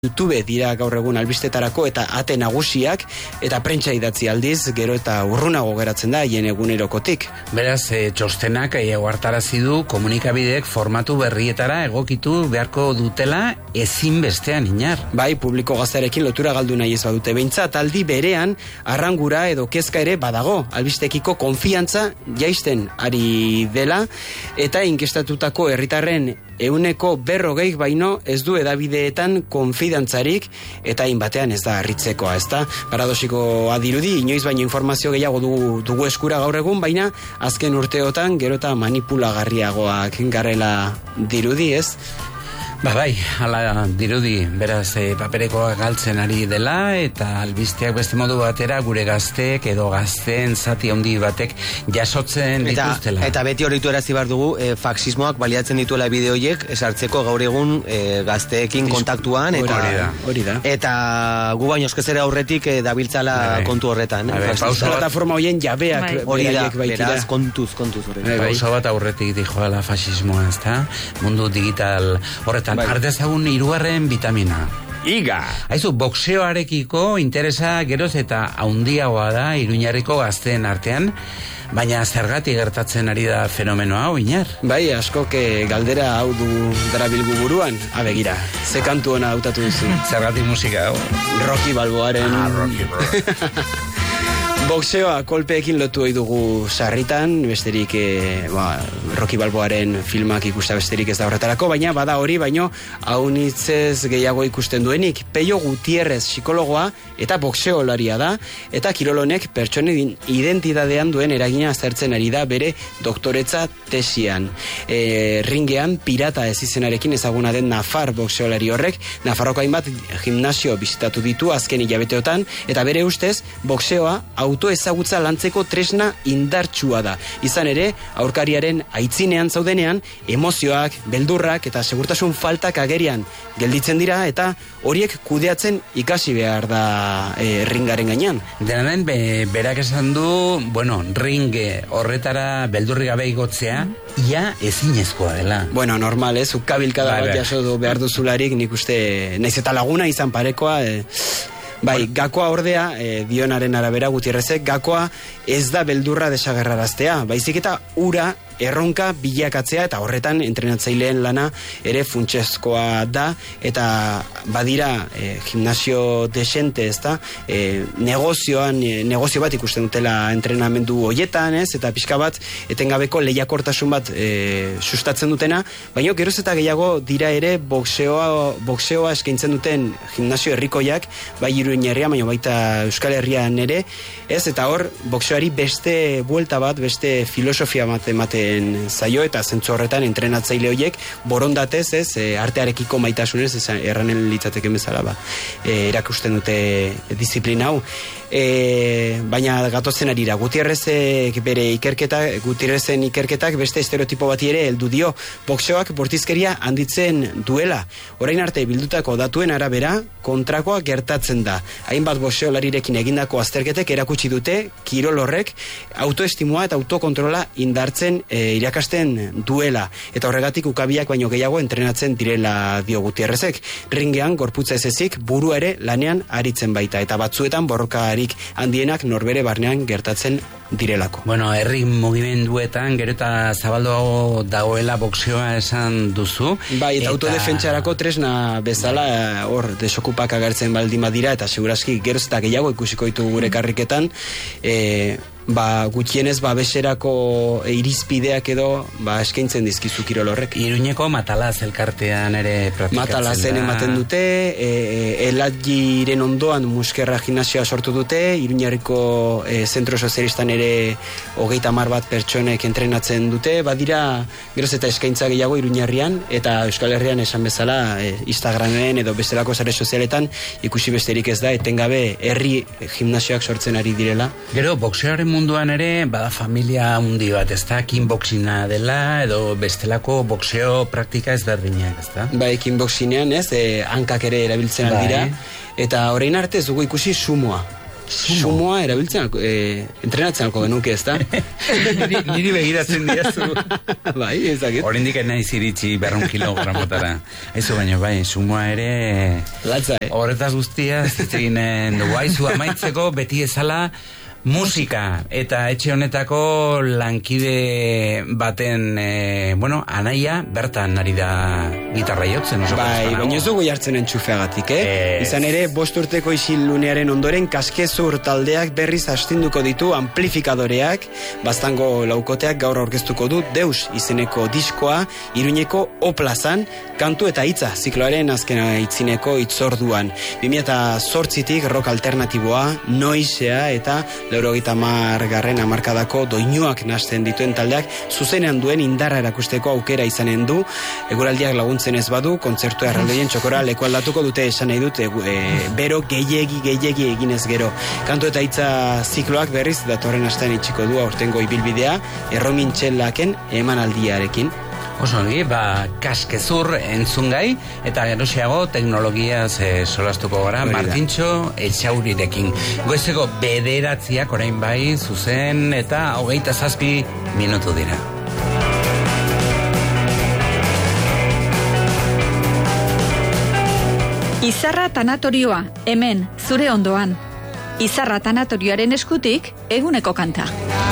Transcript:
YouTube dira gaur egun albistetarako eta ate nagusiak eta prentsa idatzi aldiz gero eta urrunago geratzen da haien egunerokotik. Beraz, txostenak hartarazi du komunikabideek formatu berrietara egokitu beharko dutela ezinbestean inar. Bai, publiko gaztarekin lotura galdu nahi ez badute behintzat, aldi berean arrangura edo kezka ere badago, albistekiko konfiantza jaisten ari dela eta inkestatutako herritarren 140 baino ez du edabideetan konfidantzarik eta hainbatean ez da harritzekoa, ez da? Paradosikoa dirudi, inoiz baino informazio gehiago dugu eskura gaur egun, baina azken urteotan gero eta manipulagarriagoak garela dirudi, ez? Bai, hala dirudi, beraz paperekoa galtzen ari dela eta albisteak beste modu batera gure gazteek edo gazteen zati handi batek jasotzen dituztela. Eta beti horritu erazi behar dugu, faxismoak baliatzen dituela bideoiek esartzeko gaur egun gazteekin kontaktuan. Hori da. Eta gu baino eskezera aurretik dabiltzala kontu horretan. Plataforma horien jabeak beraiek baitira. Beraz, kontuz horretik. Pausa bat aurretik dijoala faxismoa, ez da? Mundu digital horretan. Ardezagun 3. vitamina. Iga! Aizu, boxeoarekiko interesa geroz eta haundiagoa da Iruñarriko gazteen artean, baina zergatik gertatzen ari da fenomeno hau, Iñar? Bai, askok galdera hau du darabilgu buruan. Begira, ze kantu hona hautatu duzu? Zergatik musika hau? Rocky Balboaren... Rocky Balboa. Boxeoa kolpeekin lotu ohi dugu sarritan, besterik Rocky Balboaren filmak ikusta besterik ez da horretarako, baina bada hori, baino haunitzez gehiago ikusten duenik. Peio Gutierrez psikologoa eta boxeolaria da, eta kirolonek pertsonen identitatean duen eragina aztertzen ari da bere doktoretza tesian. Ringean pirata ez izenarekin ezaguna den nafar boxeolari horrek, Nafarroko hainbat gimnasio bizitatu ditu azken hilabeteotan, eta bere ustez boxeoa autoezagutza lantzeko tresna indartsua da. Izan ere, aurkariaren aitzinean zaudenean, emozioak, beldurrak eta segurtasun faltak agerian gelditzen dira eta horiek kudeatzen ikasi behar da ringaren gainean. Dena den, berak esan du, ringe horretara beldurri gabe igotzea, ia ezinezkoa dela. Normal, ez? Ukabilkada bat jaso behar duzularik, nik uste, naiz eta laguna izan parekoa, gakoa ordea, dionaren arabera Gutierrezek, gakoa ez da beldurra desagerraraztea, baizik eta ura erronka bilakatzea eta horretan entrenatzaileen lana ere funtsezkoa da eta badira gimnasio desente, ez da, negozio bat ikusten dutela entrenamendu hoietan, ez, eta pixka bat etengabeko lehiakortasun bat sustatzen dutena, baina geroz eta gehiago dira ere boxeoa eskaintzen duten gimnasio herrikoiak, bai Iruñerrian, baina baita Euskal Herrian ere, ez, eta hor boxeoari beste buelta bat, beste filosofia ematen zaio eta zentzu horretan entrenatzaile horiek borondatez, ez, artearekiko maitasunez, erranen litzateken bezala, erakusten dute disiplina hau. Baina gatozen arira, Gutierrezen ikerketak beste estereotipo bati ere heldu dio, boxeoak bortizkeria handitzen duela. Orain arte bildutako datuen arabera kontrakoa gertatzen da. Hainbat boxeolarirekin egindako azterketek erakutsi dute kirol horrek autoestimua eta autokontrola indartzen irakasten duela. Eta horregatik ukabiak baino gehiago entrenatzen direla dio Gutierrezek. Ringean gorputza ez ezik burua ere lanean aritzen baita eta batzuetan borrokarik handienak norbere barnean gertatzen direlako. Herri mugimenduetan gero eta zabaldoago dagoela boxeoa esan duzu. Bai, eta autodefentsarako tresna bezala hor desokupak agertzen baldin badira eta segurazki geroz eta gehiago ikusiko ditugu gure karriketan, gutxienez babeserako irizpideak edo eskaintzen dizkizu kirol horrek. Iruñeko Matalaz elkartean ere praktikatzen da. Matalazen ematen dute, Elatgiren ondoan muskerra gimnasioa sortu dute, Iruñarriko zentro sozialistan ere 30 bat pertsonek entrenatzen dute, badira geroz eta eskaintza gehiago Iruñarrian eta Euskal Herrian esan bezala Instagramen edo bestelako sare sozialetan ikusi besterik ez da, etengabe herri gimnasioak sortzen ari direla. Gero, boxeoaren munduan ere, bada familia handi bat, ez da, kickboxinga dela, edo bestelako boxeo praktika ezberdinak, ez da? Bai, kickboxinean, ez, hankak ere erabiltzen aldira, eta orain arte ez dugu ikusi sumoa. Sumoa erabiltzen, entrenatzen alko genuke, ez da? Niri begiratzen diazu. Bai, ezakit. Horindik naiz iritsi 100 kilogramotara. Aizu baino, bai, sumoa ere... Latza, Horretaz guztia, zitzegin dugu. Aizu amaitzeko, beti ezala, musika, eta etxe honetako lankide baten, anaia, bertan ari da gitarra jotzen. Bai, baina ez dugu jartzen entxufeagatik, Izan ere, 5 urteko isilunearen ondoren kaskezur taldeak berriz astinduko ditu amplifikadoreak, baztango laukoteak gaur aurkeztuko du Deus izeneko diskoa, Iruñeko O-plazan, kantu eta hitza zikloaren azkena itzineko itzorduan. 2008tik rock alternatiboa, noisea eta 80garren hamarkadako doinuak nasten dituen taldeak zuzenean duen indarra erakusteko aukera izanen du. Eguraldiak laguntzen ez badu, kontzertu erraldoien txokora leku aldatuko dute esan nahi dute, bero gehiegi eginez gero. Kantu eta hitza zikloak berriz datorren astean itxiko du aurtengo ibilbidea Erromin Txelaken emanaldiarekin. Oso ongi, kaskezur entzungai, eta geroxeago teknologiaz solastuko gara, Martintxo Etxaurirekin. Goizeko 9:00 orain bai, zuzen, eta 27 minutu dira. Izarra tanatorioa, hemen, zure ondoan. Izarra tanatorioaren eskutik, eguneko kanta.